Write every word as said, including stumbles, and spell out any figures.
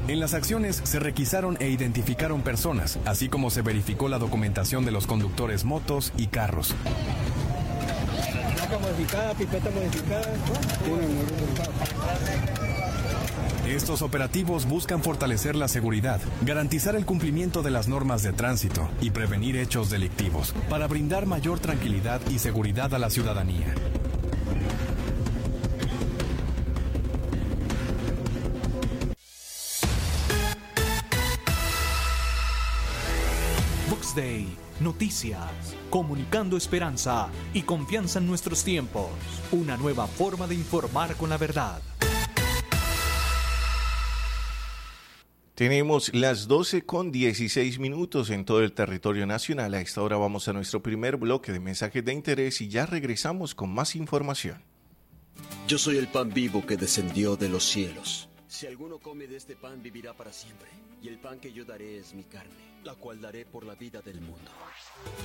En las acciones se requisaron e identificaron personas, así como se verificó la documentación de los conductores, motos y carros. Placa modificada, pipeta modificada. Estos operativos buscan fortalecer la seguridad, garantizar el cumplimiento de las normas de tránsito y prevenir hechos delictivos, para brindar mayor tranquilidad y seguridad a la ciudadanía. Vox Day, noticias, comunicando esperanza y confianza en nuestros tiempos. Una nueva forma de informar con la verdad. Tenemos las doce con dieciséis minutos en todo el territorio nacional. A esta hora vamos a nuestro primer bloque de mensajes de interés y ya regresamos con más información. Yo soy el pan vivo que descendió de los cielos. Si alguno come de este pan vivirá para siempre. Y el pan que yo daré es mi carne, la cual daré por la vida del mundo.